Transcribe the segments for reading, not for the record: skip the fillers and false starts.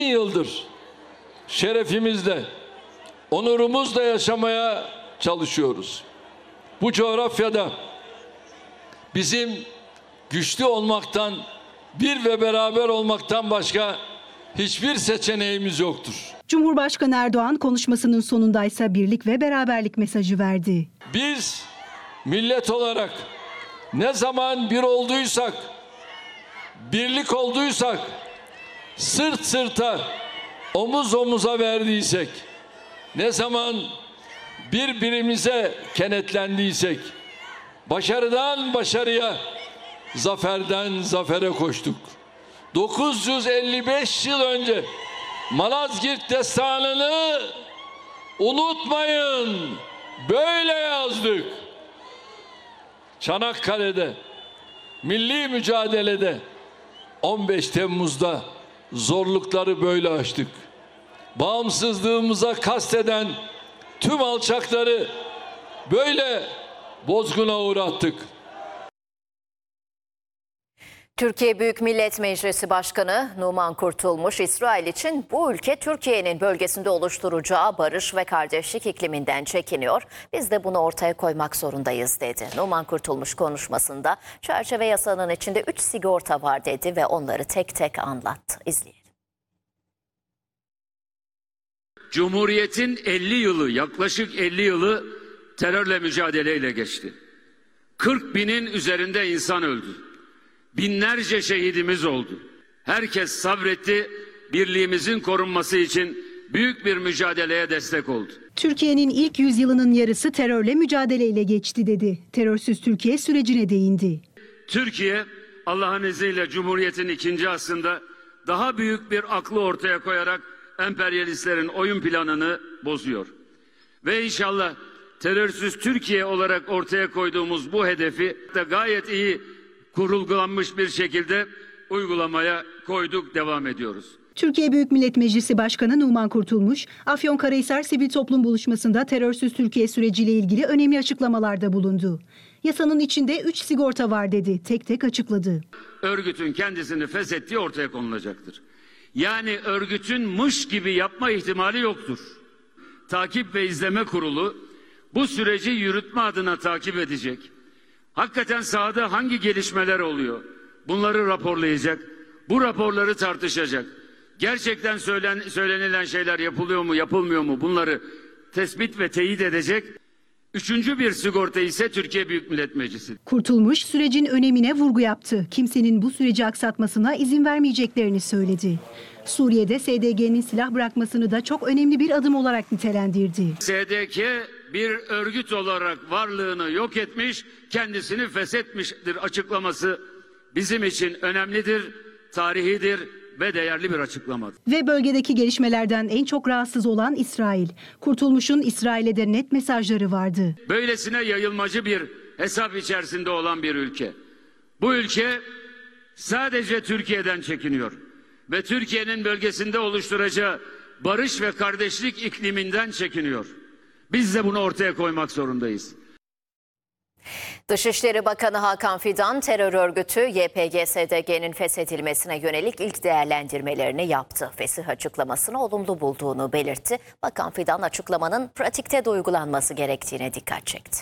yıldır şerefimizle, onurumuzla yaşamaya çalışıyoruz. Bu coğrafyada bizim güçlü olmaktan, bir ve beraber olmaktan başka hiçbir seçeneğimiz yoktur. Cumhurbaşkanı Erdoğan konuşmasının sonundaysa birlik ve beraberlik mesajı verdi. Biz millet olarak ne zaman bir olduysak, birlik olduysak, sırt sırta, omuz omuza verdiysek, ne zaman birbirimize kenetlendiysek, başarıdan başarıya, zaferden zafere koştuk. 955 yıl önce Malazgirt destanını unutmayın, böyle yazdık. Çanakkale'de, milli mücadelede, 15 Temmuz'da zorlukları böyle aştık. Bağımsızlığımıza kasteden tüm alçakları böyle bozguna uğrattık. Türkiye Büyük Millet Meclisi Başkanı Numan Kurtulmuş, İsrail için bu ülke Türkiye'nin bölgesinde oluşturacağı barış ve kardeşlik ikliminden çekiniyor. Biz de bunu ortaya koymak zorundayız dedi. Numan Kurtulmuş konuşmasında çerçeve yasanın içinde 3 sigorta var dedi ve onları tek tek anlattı. İzleyelim. Cumhuriyet'in 50 yılı, yaklaşık 50 yılı terörle mücadeleyle geçti. 40 binin üzerinde insan öldü. Binlerce şehidimiz oldu. Herkes sabretti, birliğimizin korunması için büyük bir mücadeleye destek oldu. Türkiye'nin ilk yüzyılının yarısı terörle mücadeleyle geçti dedi. Terörsüz Türkiye sürecine değindi. Türkiye, Allah'ın izniyle Cumhuriyet'in ikinci asrında daha büyük bir aklı ortaya koyarak emperyalistlerin oyun planını bozuyor. Ve inşallah terörsüz Türkiye olarak ortaya koyduğumuz bu hedefi de gayet iyi kurulgulanmış bir şekilde uygulamaya koyduk, devam ediyoruz. Türkiye Büyük Millet Meclisi Başkanı Numan Kurtulmuş, Afyonkarahisar Sivil Toplum Buluşması'nda terörsüz Türkiye süreciyle ilgili önemli açıklamalarda bulundu. Yasanın içinde 3 sigorta var dedi, tek tek açıkladı. Örgütün kendisini feshettiği ortaya konulacaktır. Yani örgütün mış gibi yapma ihtimali yoktur. Takip ve İzleme Kurulu bu süreci yürütme adına takip edecek. Hakikaten sahada hangi gelişmeler oluyor? Bunları raporlayacak. Bu raporları tartışacak. Gerçekten söylenilen şeyler yapılıyor mu, yapılmıyor mu? Bunları tespit ve teyit edecek. Üçüncü bir sigorta ise Türkiye Büyük Millet Meclisi. Kurtulmuş sürecin önemine vurgu yaptı. Kimsenin bu süreci aksatmasına izin vermeyeceklerini söyledi. Suriye'de SDG'nin silah bırakmasını da çok önemli bir adım olarak nitelendirdi. SDG bir örgüt olarak varlığını yok etmiş, kendisini feshetmiştir açıklaması bizim için önemlidir, tarihidir ve değerli bir açıklamadır. Ve bölgedeki gelişmelerden en çok rahatsız olan İsrail. Kurtulmuş'un İsrail'e de net mesajları vardı. Böylesine yayılmacı bir hesap içerisinde olan bir ülke. Bu ülke sadece Türkiye'den çekiniyor ve Türkiye'nin bölgesinde oluşturacağı barış ve kardeşlik ikliminden çekiniyor. Biz de bunu ortaya koymak zorundayız. Dışişleri Bakanı Hakan Fidan, terör örgütü YPG-SDG'nin feshedilmesine yönelik ilk değerlendirmelerini yaptı. Fesih açıklamasını olumlu bulduğunu belirtti. Bakan Fidan açıklamanın pratikte de uygulanması gerektiğine dikkat çekti.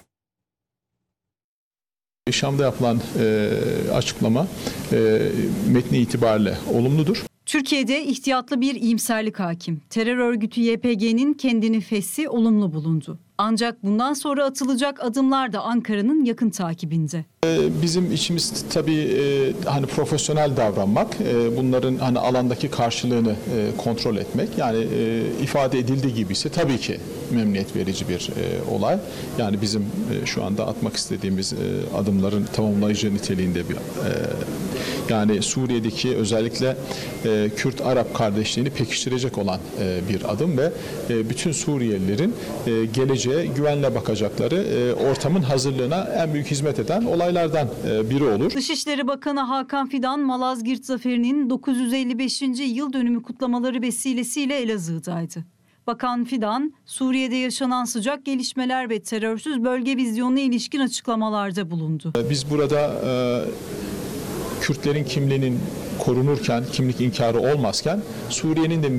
Şam'da yapılan açıklama metni itibariyle olumludur. Türkiye'de ihtiyatlı bir iyimserlik hakim. Terör örgütü YPG'nin kendini feshi olumlu bulundu. Ancak bundan sonra atılacak adımlar da Ankara'nın yakın takibinde. Bizim içimiz tabii hani profesyonel davranmak, bunların hani alandaki karşılığını kontrol etmek. Yani ifade edildiği gibi ise tabii ki memnuniyet verici bir olay. Yani bizim şu anda atmak istediğimiz adımların tamamlayıcı niteliğinde bir yani Suriye'deki özellikle Kürt-Arap kardeşliğini pekiştirecek olan bir adım ve bütün Suriyelilerin geleceğe güvenle bakacakları ortamın hazırlığına en büyük hizmet eden olaylardan biri olur. Dışişleri Bakanı Hakan Fidan, Malazgirt Zaferi'nin 955. yıl dönümü kutlamaları vesilesiyle Elazığ'daydı. Bakan Fidan, Suriye'de yaşanan sıcak gelişmeler ve terörsüz bölge vizyonuna ilişkin açıklamalarda bulundu. Biz burada Kürtlerin kimliğinin korunurken, kimlik inkarı olmazken Suriye'nin de